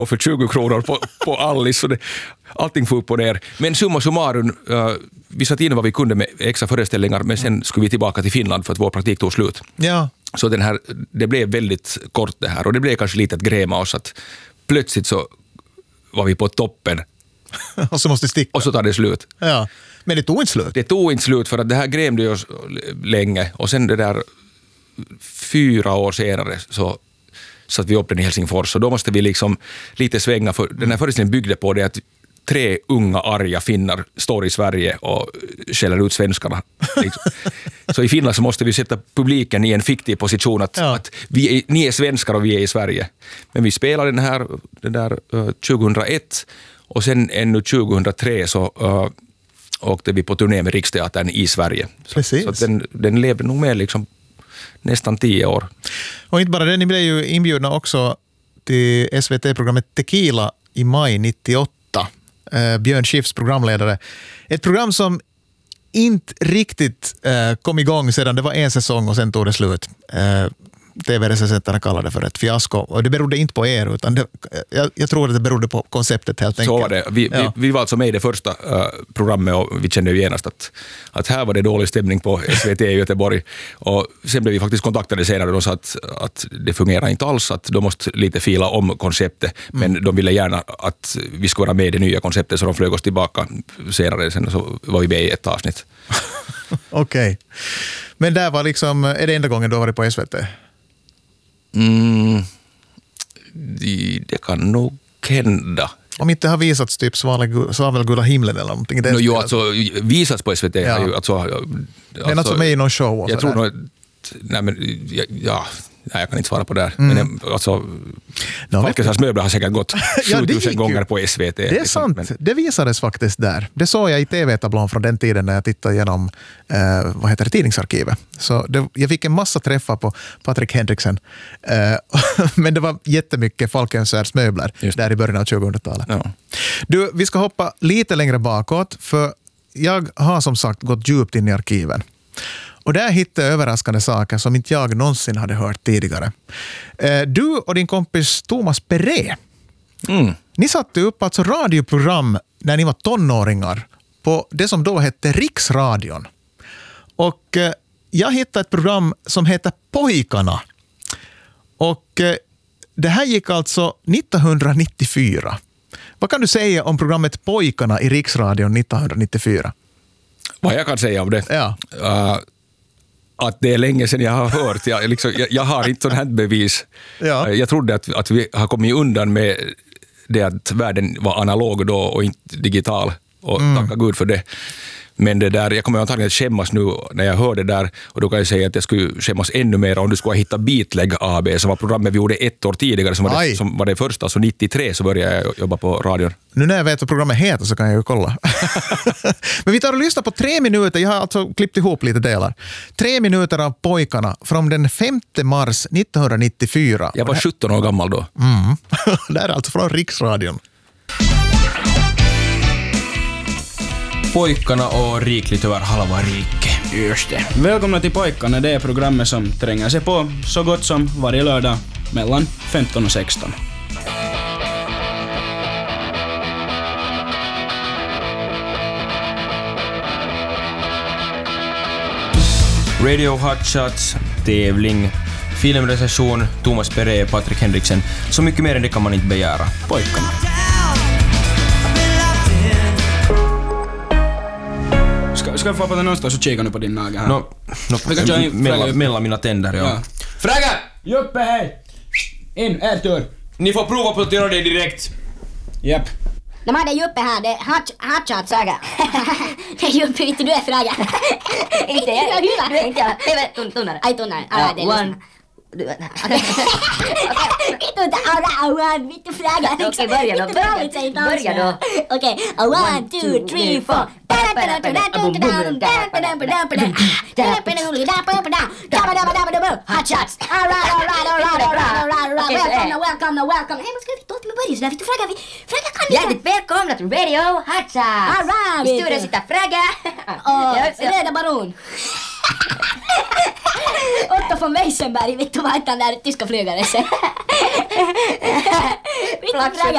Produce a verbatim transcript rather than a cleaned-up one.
och för tjugo kronor på, på Allis. Så det, allting får upp och ner. Men summa summarum, uh, vi satt in vad vi kunde med extra föreställningar, men sen skulle vi tillbaka till Finland för att vår praktik tog slut. Ja. Så den här, det blev väldigt kort det här, och det blev kanske lite att gräma oss att plötsligt så var vi på toppen. Och så måste sticka. Och så tar det slut. Ja. Men det tog inte slut. Det tog inte slut för att det här grämde oss länge, och sen det där fyra år senare så satt vi upp den i Helsingfors, och då måste vi liksom lite svänga, för den här föreställningen byggde på det att tre unga arga finnar står i Sverige och skäller ut svenskarna. Liksom. Så i Finland så måste vi sätta publiken i en fiktiv position att, ja. att vi är, ni är svenskar och vi är i Sverige. Men vi spelade den här den där uh, tjugohundraett, och sen ännu tjugohundratre så uh, åkte vi på turné med Riksteatern i Sverige. Så, så att den, den levde nog med liksom nästan tio år. Och inte bara det, ni blev ju inbjudna också till S V T-programmet Tequila i maj nittioåtta. Uh, Björn Skifs programledare. Ett program som inte riktigt uh, kom igång sedan det var en säsong och sen tog det slut. Uh, T V-recensenterna kallade det för ett fiasko. Och det berodde inte på er, utan det, jag, jag tror att det berodde på konceptet helt enkelt. Så var det. Vi, ja. vi, vi var alltså med i det första uh, programmet, och vi kände ju genast att, att här var det dålig stämning på S V T i Göteborg. Och sen blev vi faktiskt kontaktade senare, och de sa att, att det fungerar inte alls, att de måste lite fila om konceptet. Mm. Men de ville gärna att vi skulle vara med i det nya konceptet, så de flög oss tillbaka senare. Sen så var vi med i ett avsnitt. Okej. Okay. Men där var liksom, är det enda gången du har varit på S V T? Mm, det, det kan nog hända. Om inte har visats typ Svavelgula himlen eller någonting. No, jo, alltså visats på S V T. Ja. Ju, alltså, alltså, men alltså med i någon show och jag tror nog, nej men, ja, ja, nej, jag kan inte svara på det här. Mm. Men alltså, no, Falkensars möbler har säkert gått sjutusen ja, gånger på S V T. Det är liksom, sant, men det visades faktiskt där. Det såg jag i tv-tablån från den tiden när jag tittade igenom eh, vad heter det, tidningsarkivet. Så det, jag fick en massa träffar på Patrik Henriksen. Eh, men det var jättemycket Falkensars möbler just där i början av tjugohundratalet. Ja. Du, vi ska hoppa lite längre bakåt, för jag har som sagt gått djupt in i arkiven. Och där hittade jag överraskande saker som inte jag någonsin hade hört tidigare. Du och din kompis Thomas Perret, mm. ni satte upp alltså radioprogram när ni var tonåringar på det som då hette Riksradion. Och jag hittade ett program som heter Pojkarna. Och det här gick alltså nittonhundranittiofyra. Vad kan du säga om programmet Pojkarna i Riksradion nittonhundranittiofyra? Vad jag kan säga om det? Ja. Uh, att det är länge sedan jag har hört. Jag, liksom, jag, jag har inte sån här bevis. Ja. Jag trodde att, att vi har kommit undan med det att världen var analog då och inte digital. Och mm. tacka Gud för det. Men det där, jag kommer antagligen att skämmas nu när jag hör det där, och då kan jag säga att jag skulle skämmas ännu mer om du skulle hitta Beatleg A B, som var programmet vi gjorde ett år tidigare, som var, det, som var det första, så nittiotre så började jag jobba på radion. Nu när jag vet vad programmet heter så kan jag ju kolla. Men vi tar och lyssnar på tre minuter, jag har alltså klippt ihop lite delar. Tre minuter av Pojkarna från den femte mars nittonhundranittiofyra. Jag var sjutton år gammal då. Mm. Det är alltså från Riksradion. Pojkarna och rikligt över halva rike. Just det. Välkomna till Pojkarna, det är programmet som tränger sig på så gott som varje lördag mellan femton och sexton. Radio Hot Shots, tävling, filmrecension, Thomas Perret, Patrik Henriksen. Så mycket mer än det kan man inte begära. Pojkarna. Ska, ska jag få på den någonstans och kika nu på din nagel här? No, no, mellan, mellan mina tänder, ja. ja. Fraga! Juppe, hej! In, er tur. Ni får prova på att göra det direkt. Japp. De hade Juppe här, det är hotshot saga. Det är Juppe, inte du är Fraga. Inte jag, du är inte jag. Nej, men tunnare. Aj, tunnare. Ja, det är one. Inte inte alla one, inte Fraga. Okej, börja då. Börja då. Okej, one, two, three, four. Hot shots. All right, all right, all right, all right, all right, all right. Welcome, welcome, welcome. Hej, man ska vi låta mig börja så där. Vill du Fraga? Fraga kan ni. Hjärtligt välkomna till Radio Hot Shots. All right. I studion sitter Fraga. Och Röda Baron. Otto von Weissenberg, vet du vad heter den där tyska flygaren? Flaxen,